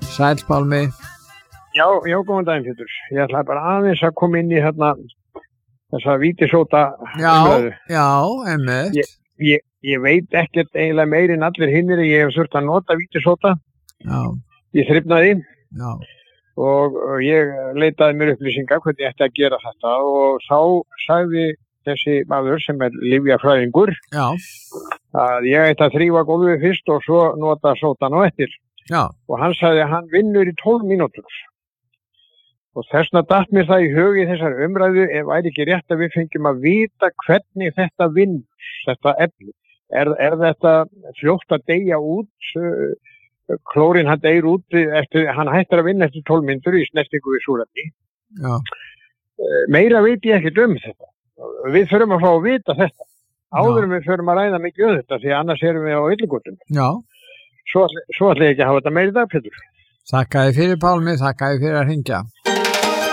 Sæll Pálmi. Já, góðan daginn Pétur. Ég ætla bara aðeins að koma inn í þessa vítisóta umræðu. Já, einmitt. Ég veit ekkert eiginlega meir en allir hinnir. Ég hef þurft að nota vítisóta. Já. Ég þrifnaði. Já. Og ég leitaði mér upplýsingar hvernig ég ætti að gera þetta og þá sagði þessi maður sem lyfjafræðingur að ég ætti að þrífa gólfið fyrst og svo nota sótan á eftir. Já. Og hann sagði að hann vinnur í 12 mínútur. Og þessna datt mér það í hug í þessar umræðu væri ekki rétt að við fengjum að vita hvernig þetta vinnur, þetta efni. Er þetta fljótt að deyja út? Klórin hann deyr út hann hættir að vinna eftir 12 mínútur í snertingu við súrefni. Já. Meira veit ég ekkert þetta. Við þurfum að fá að vita þetta. Áður við þurfum að ræða mikið þetta því annars erum við á illigutum. Já. Svo ætla ég ekki að hafa þetta meira í dag, Pétur. Þakka þér fyrir Pálmi, þakka þér fyrir að hringja.